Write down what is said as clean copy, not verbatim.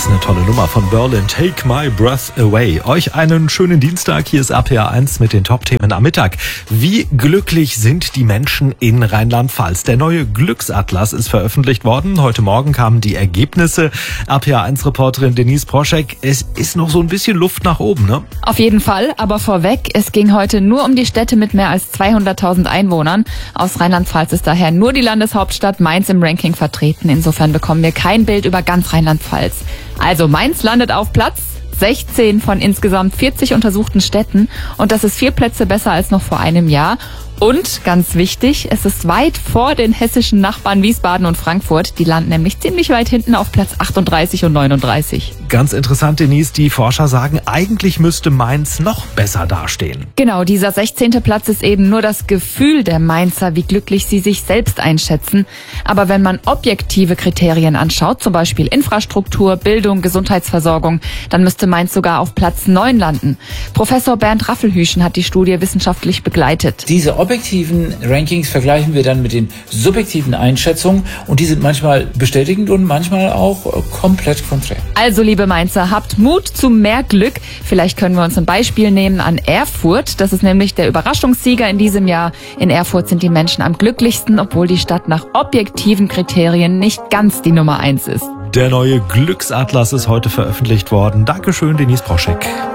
Das ist eine tolle Nummer von Berlin. Take My Breath Away. Euch einen schönen Dienstag. Hier ist RPR 1 mit den Top-Themen am Mittag. Wie glücklich sind die Menschen in Rheinland-Pfalz? Der neue Glücksatlas ist veröffentlicht worden. Heute Morgen kamen die Ergebnisse. RPR 1-Reporterin Denise Proschek. Es ist noch so ein bisschen Luft nach oben, ne? Auf jeden Fall, aber vorweg, es ging heute nur um die Städte mit mehr als 200.000 Einwohnern. Aus Rheinland-Pfalz ist daher nur die Landeshauptstadt Mainz im Ranking vertreten. Insofern bekommen wir kein Bild über ganz Rheinland-Pfalz. Also Mainz landet auf Platz 16 von insgesamt 40 untersuchten Städten und das ist 4 Plätze besser als noch vor einem Jahr. Und, ganz wichtig, es ist weit vor den hessischen Nachbarn Wiesbaden und Frankfurt. Die landen nämlich ziemlich weit hinten auf Platz 38 und 39. Ganz interessant, Denise, die Forscher sagen, eigentlich müsste Mainz noch besser dastehen. Genau, dieser 16. Platz ist eben nur das Gefühl der Mainzer, wie glücklich sie sich selbst einschätzen. Aber wenn man objektive Kriterien anschaut, zum Beispiel Infrastruktur, Bildung, Gesundheitsversorgung, dann müsste Mainz sogar auf Platz 9 landen. Professor Bernd Raffelhüschen hat die Studie wissenschaftlich begleitet. Diese objektiven Rankings vergleichen wir dann mit den subjektiven Einschätzungen und die sind manchmal bestätigend und manchmal auch komplett konträr. Also, liebe Mainzer, habt Mut zu mehr Glück. Vielleicht können wir uns ein Beispiel nehmen an Erfurt. Das ist nämlich der Überraschungssieger in diesem Jahr. In Erfurt sind die Menschen am glücklichsten, obwohl die Stadt nach objektiven Kriterien nicht ganz die Nummer 1 ist. Der neue Glücksatlas ist heute veröffentlicht worden. Dankeschön, Denise Proschek.